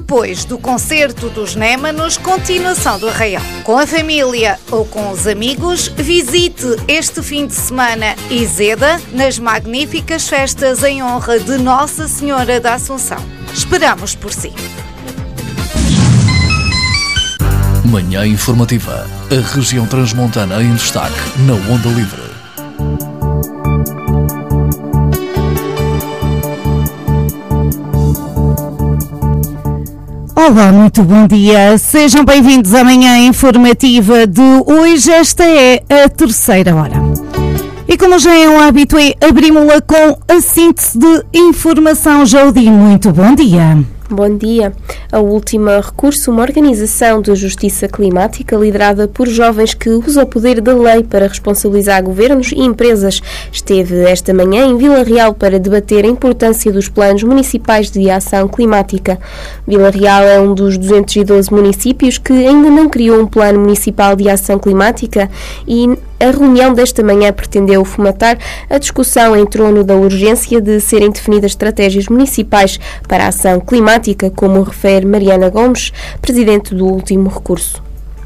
Depois do concerto dos Némanos, continuação do Arraial. Com a família ou com os amigos, visite este fim de semana Izeda nas magníficas festas em honra de Nossa Senhora da Assunção. Esperamos por si. Manhã Informativa. A região transmontana em destaque na Onda Livre. Olá, muito bom dia. Sejam bem-vindos à Manhã Informativa de hoje. Esta é a terceira hora. E como já é um hábito, abrimos-la com a síntese de informação. Jodi, muito bom dia. Bom dia. A Última Recurso, uma organização de justiça climática liderada por jovens que usa o poder da lei para responsabilizar governos e empresas, esteve esta manhã em Vila Real para debater a importância dos planos municipais de ação climática. Vila Real é um dos 212 municípios que ainda não criou um plano municipal de ação climática e a reunião desta manhã pretendeu fomentar a discussão em torno da urgência de serem definidas estratégias municipais para a ação climática, como refere Mariana Gomes, presidente do Último Recurso.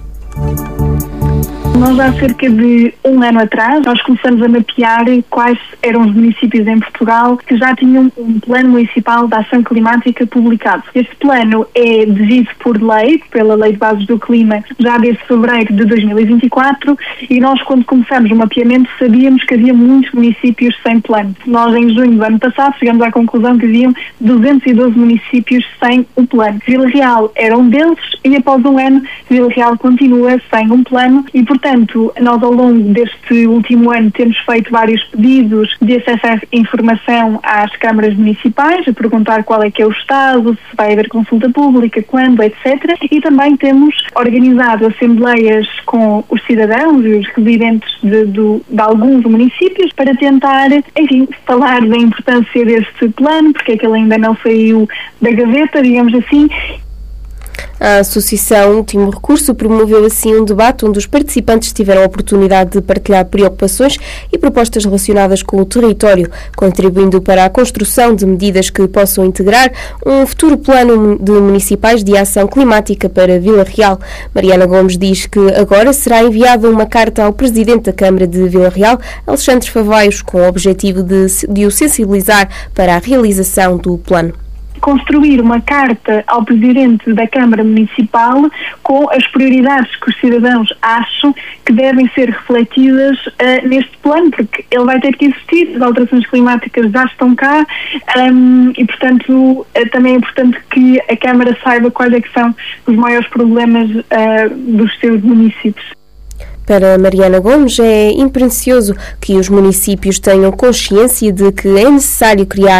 Nós, há cerca de um ano atrás, nós começamos a mapear quais eram os municípios em Portugal que já tinham um plano municipal de ação climática publicado. Este plano é devido por lei, pela Lei de Bases do Clima, já desde fevereiro de 2024, e nós, quando começamos o mapeamento, sabíamos que havia muitos municípios sem plano. Nós, em junho do ano passado, chegamos à conclusão que haviam 212 municípios sem o plano. Vila Real era um deles, e após um ano, Vila Real continua sem um plano, e, portanto, nós ao longo deste último ano temos feito vários pedidos de acesso à informação às câmaras municipais, a perguntar qual é que é o estado, se vai haver consulta pública, quando, etc. E também temos organizado assembleias com os cidadãos e os residentes de alguns municípios para tentar, enfim, falar da importância deste plano, porque é que ele ainda não saiu da gaveta, digamos assim. A Associação Último Recurso promoveu assim um debate onde os participantes tiveram a oportunidade de partilhar preocupações e propostas relacionadas com o território, contribuindo para a construção de medidas que possam integrar um futuro plano de municipais de ação climática para Vila Real. Mariana Gomes diz que agora será enviada uma carta ao Presidente da Câmara de Vila Real, Alexandre Favaios, com o objetivo de o sensibilizar para a realização do plano. Construir uma carta ao Presidente da Câmara Municipal com as prioridades que os cidadãos acham que devem ser refletidas neste plano, porque ele vai ter que existir, as alterações climáticas já estão cá e, portanto, também é importante que a Câmara saiba quais é que são os maiores problemas dos seus municípios. Para Mariana Gomes, é imperioso que os municípios tenham consciência de que é necessário criar